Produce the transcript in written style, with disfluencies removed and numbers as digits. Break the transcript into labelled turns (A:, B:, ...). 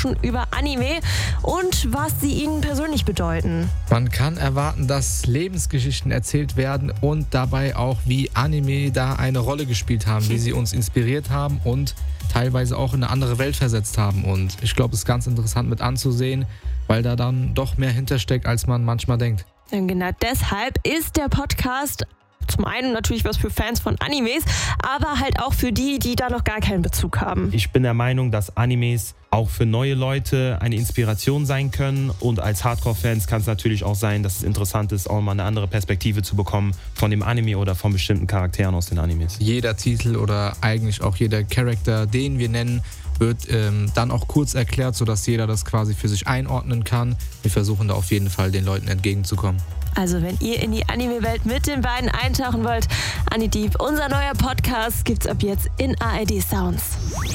A: quatschen über Anime und was sie ihnen persönlich bedeuten.
B: Man kann erwarten, dass Lebensgeschichten erzählt werden und dabei auch, wie Anime da eine Rolle gespielt haben, wie sie uns inspiriert haben und teilweise auch in eine andere Welt versetzt haben. Und ich glaube, es ist ganz interessant mit anzusehen, weil da dann doch mehr hintersteckt, als man manchmal denkt.
A: Und genau deshalb ist der Podcast zum einen natürlich was für Fans von Animes, aber halt auch für die, die da noch gar keinen Bezug haben.
C: Ich bin der Meinung, dass Animes auch für neue Leute eine Inspiration sein können. Und als Hardcore-Fans kann es natürlich auch sein, dass es interessant ist, auch mal eine andere Perspektive zu bekommen von dem Anime oder von bestimmten Charakteren aus den Animes.
B: Jeder Titel oder eigentlich auch jeder Charakter, den wir nennen, wird dann auch kurz erklärt, sodass jeder das quasi für sich einordnen kann. Wir versuchen da auf jeden Fall den Leuten entgegenzukommen.
A: Also wenn ihr in die Anime-Welt mit den beiden eintauchen wollt, Ani Deep, unser neuer Podcast, gibt's ab jetzt in ARD Sounds.